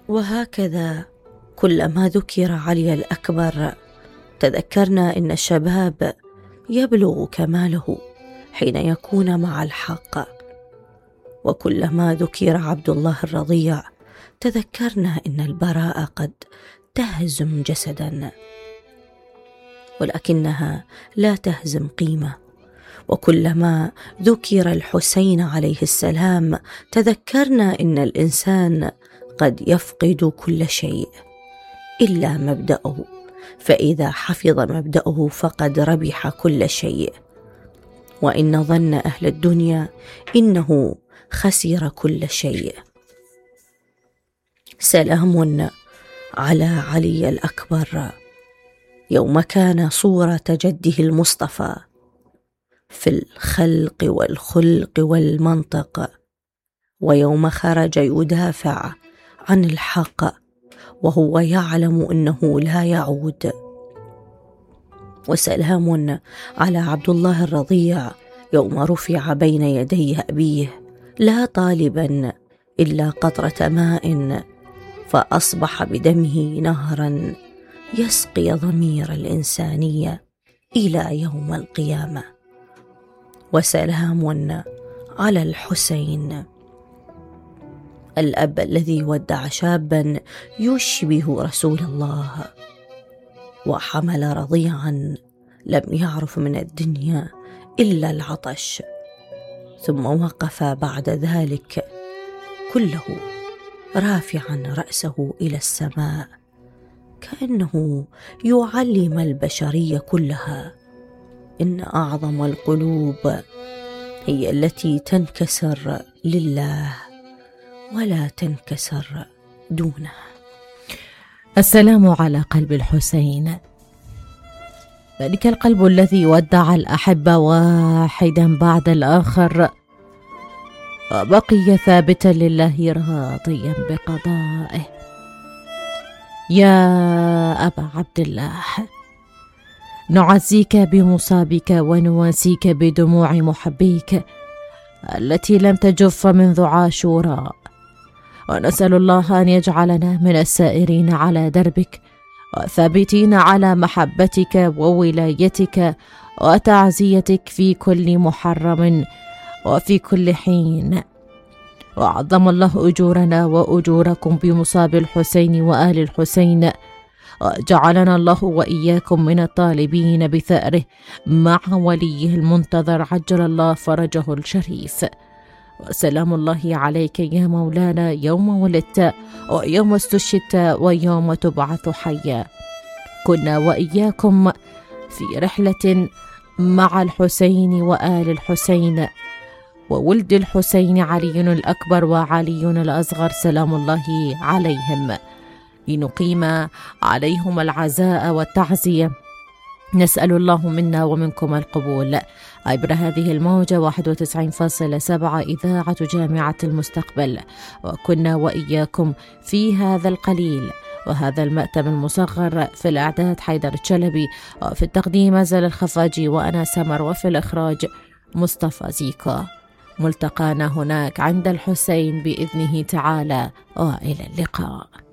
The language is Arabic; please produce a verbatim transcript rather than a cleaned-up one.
وهكذا كلما ذكر علي الأكبر تذكرنا إن الشباب يبلغ كماله حين يكون مع الحق، وكلما ذكر عبد الله الرضيع تذكرنا إن البراءة قد تهزم جسدا ولكنها لا تهزم قيمة، وكلما ذكر الحسين عليه السلام تذكرنا إن الإنسان قد يفقد كل شيء إلا مبدأه، فإذا حفظ مبدأه فقد ربح كل شيء، وإن ظن أهل الدنيا إنه خسر كل شيء. سلام على علي الأكبر يوم كان صورة جده المصطفى في الخلق والخلق والمنطق، ويوم خرج يدافع عن الحق وهو يعلم أنه لا يعود. وسلام على عبد الله الرضيع يوم رفع بين يدي أبيه لا طالبا إلا قطرة ماء، فأصبح بدمه نهرا يسقي ضمير الإنسانية إلى يوم القيامة. وسلام على الحسين الأب الذي ودع شابا يشبه رسول الله وحمل رضيعا لم يعرف من الدنيا إلا العطش، ثم وقف بعد ذلك كله رافعا رأسه إلى السماء كأنه يعلم البشرية كلها إن أعظم القلوب هي التي تنكسر لله ولا تنكسر دونه. السلام على قلب الحسين، ذلك القلب الذي ودع الأحبة واحدا بعد الآخر وبقي ثابتا لله راضيا بقضائه. يا أبا عبد الله، نعزيك بمصابك ونواسيك بدموع محبيك التي لم تجف منذ عاشوراء، ونسأل الله أن يجعلنا من السائرين على دربك وثابتين على محبتك وولايتك وتعزيتك في كل محرم وفي كل حين. وعظم الله أجورنا وأجوركم بمصاب الحسين وآل الحسين، وجعلنا الله وإياكم من الطالبين بثأره مع وليه المنتظر عجل الله فرجه الشريف. وسلام الله عليك يا مولانا يوم ولدت ويوم استشهدت ويوم تبعث حيا. كنا وإياكم في رحلة مع الحسين وآل الحسين وولد الحسين علي الأكبر وعلي الأصغر سلام الله عليهم، لنقيم عليهم العزاء والتعزية. نسأل الله منا ومنكم القبول. عبر هذه الموجة واحد وتسعين فاصلة سبعة إذاعة جامعة المستقبل، وكنا وإياكم في هذا القليل وهذا المأتم المصغر. في الإعداد حيدر الشلبي، وفي التقديم أزل الخفاجي وأنا سمر، وفي الإخراج مصطفى زيكو. ملتقانا هناك عند الحسين بإذنه تعالى، وإلى اللقاء.